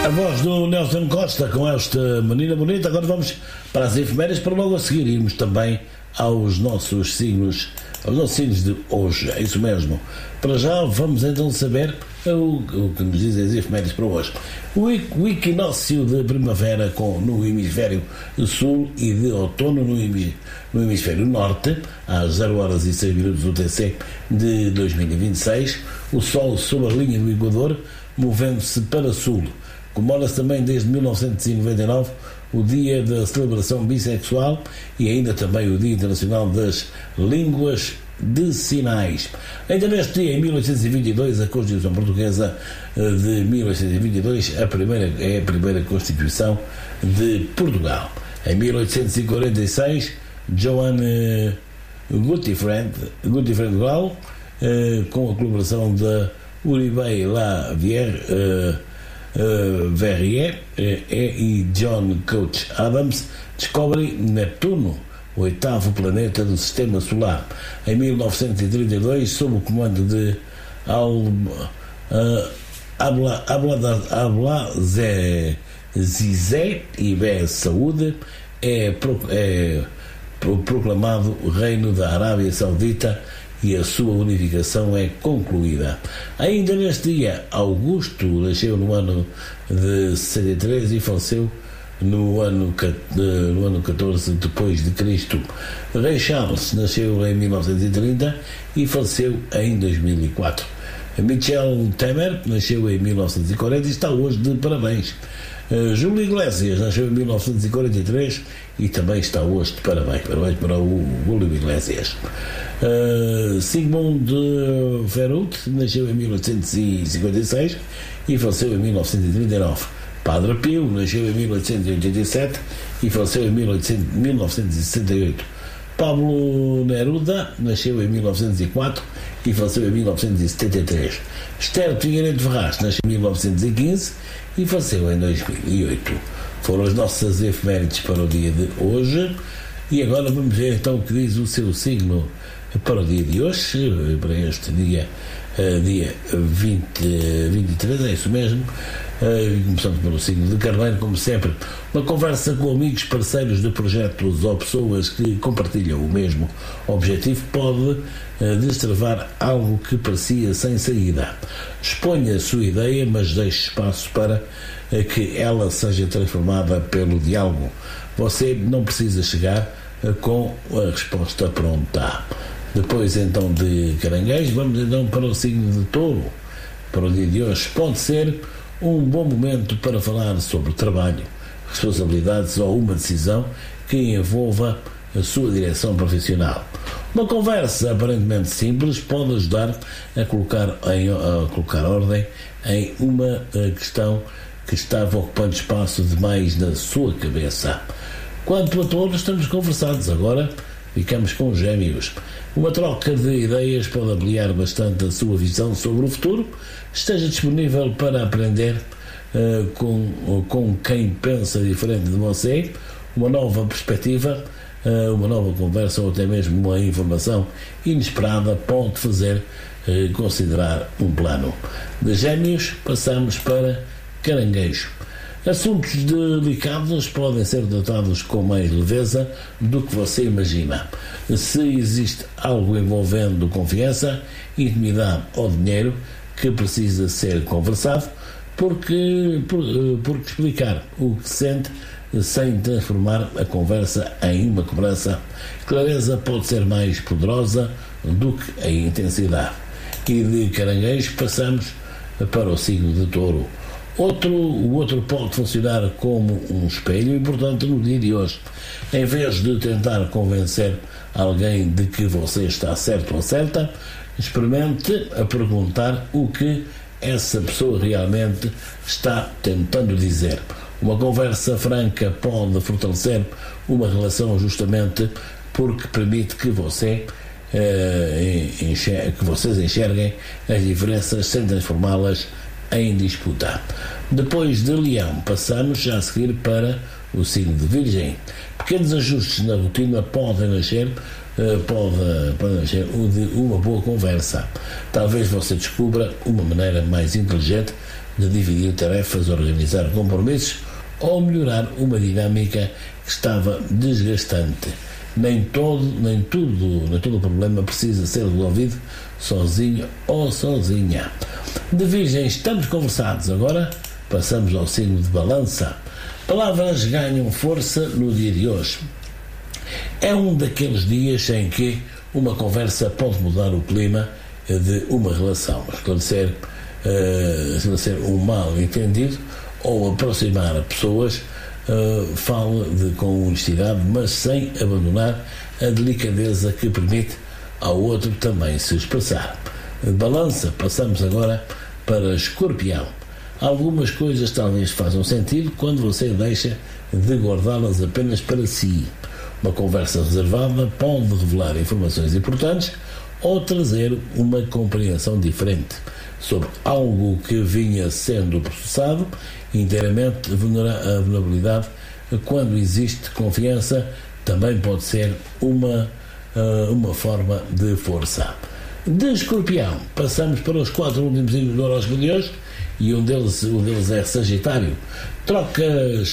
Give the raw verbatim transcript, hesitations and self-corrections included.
A voz do Nelson Costa com esta menina bonita. Agora vamos para as efemérides, para logo a seguir irmos também aos nossos signos, aos nossos signos de hoje. É isso mesmo. Para já vamos então saber o, o que nos dizem as efemérides para hoje. O, o equinócio de primavera com, no hemisfério sul e de outono no, no hemisfério norte, às zero horas e seis minutos U T C de dois mil e vinte e seis. O Sol sob a linha do Equador, movendo-se para sul. Comemora-se também desde mil novecentos e noventa e nove o Dia da Celebração Bissexual e ainda também o Dia Internacional das Línguas de Sinais. Ainda neste dia, em mil oitocentos e vinte e dois, a Constituição Portuguesa de mil oitocentos e vinte e dois a primeira, é a primeira Constituição de Portugal. Em mil oitocentos e quarenta e seis, Johann Gottfried Gall, com a colaboração da Uribe Lavrier, Uh, Verrier uh, e John Couch Adams descobrem Netuno, o oitavo planeta do Sistema Solar. Em mil novecentos e trinta e dois, sob o comando de Al, uh, Abla, Abla, Abla Zé, Zizé e Bé Saúde, é, pro, é pro, proclamado o Reino da Arábia Saudita e a sua unificação é concluída. Ainda neste dia, Augusto nasceu no ano de sessenta e três e faleceu no ano, no ano catorze depois de Cristo. Rei Charles nasceu em mil novecentos e trinta e faleceu em dois mil e quatro. Michel Temer nasceu em mil novecentos e quarenta e está hoje de parabéns. Uh, Júlio Iglesias nasceu em mil novecentos e quarenta e três e também está hoje de parabéns. Parabéns para o Júlio Iglesias. Uh, Sigmund Freud nasceu em mil oitocentos e cinquenta e seis e faleceu em mil novecentos e trinta e nove. Padre Pio nasceu em mil oitocentos e oitenta e sete e faleceu em mil novecentos e sessenta e oito. Pablo Neruda nasceu em mil novecentos e quatro e faleceu em mil novecentos e setenta e três. Esther Figueiredo Ferraz nasceu em mil novecentos e quinze e faleceu em dois mil e oito. Foram as nossas efemérides para o dia de hoje e agora vamos ver então o que diz o seu signo para o dia de hoje, para este dia, uh, dia vinte, vinte e três, é isso mesmo. Uh, começamos pelo signo de Carneiro, como sempre, uma conversa com amigos, parceiros de projetos ou pessoas que compartilham o mesmo objetivo pode uh, destravar algo que parecia sem saída. Exponha a sua ideia, mas deixe espaço para uh, que ela seja transformada pelo diálogo. Você não precisa chegar uh, com a resposta pronta. Depois então de Caranguejo, vamos então para o signo de Touro. Para o dia de hoje pode ser um bom momento para falar sobre trabalho, responsabilidades ou uma decisão que envolva a sua direção profissional. Uma conversa aparentemente simples pode ajudar a colocar, em, a colocar ordem em uma questão que estava ocupando espaço demais na sua cabeça. Quanto a todos, estamos conversados. Agora ficamos com os Gêmeos. Uma troca de ideias pode ampliar bastante a sua visão sobre o futuro. Esteja disponível para aprender uh, com, com quem pensa diferente de você, uma nova perspectiva, uh, uma nova conversa ou até mesmo uma informação inesperada pode fazer uh, considerar um plano. De Gêmeos passamos para Caranguejo. Assuntos delicados podem ser tratados com mais leveza do que você imagina. Se existe algo envolvendo confiança, intimidade ou dinheiro que precisa ser conversado, porque, por, porque explicar o que sente sem transformar a conversa em uma cobrança. Clareza pode ser mais poderosa do que a intensidade. E de Caranguejo passamos para o signo de Touro. Outro, o outro pode funcionar como um espelho importante no dia de hoje. Em vez de tentar convencer alguém de que você está certo ou certa, experimente a perguntar o que essa pessoa realmente está tentando dizer. Uma conversa franca pode fortalecer uma relação justamente porque permite que você eh, enxergue, que vocês enxerguem as diferenças sem transformá-las em disputa. Depois de Leão, passamos já a seguir para o signo de Virgem. Pequenos ajustes na rotina podem nascer, uh, pode, pode nascer de uma boa conversa. Talvez você descubra uma maneira mais inteligente de dividir tarefas, organizar compromissos ou melhorar uma dinâmica que estava desgastante. Nem todo, nem tudo, nem todo o problema precisa ser resolvido sozinho ou sozinha. De Virgem estamos conversados. Agora passamos ao signo de Balança. Palavras ganham força no dia de hoje. É um daqueles dias em que uma conversa pode mudar o clima de uma relação, esclarecer, uh, esclarecer um mal entendido ou aproximar pessoas. Uh, fala de, com honestidade, mas sem abandonar a delicadeza que permite ao outro também se expressar. De Balança, passamos agora para Escorpião. Algumas coisas talvez façam sentido quando você deixa de guardá-las apenas para si. Uma conversa reservada pode revelar informações importantes ou trazer uma compreensão diferente sobre algo que vinha sendo processado. Inteiramente a vulnerabilidade, quando existe confiança, também pode ser uma, uma forma de força. De Escorpião, passamos para os quatro últimos signos do horóscopo de hoje, e um deles, um deles é Sagitário. Trocas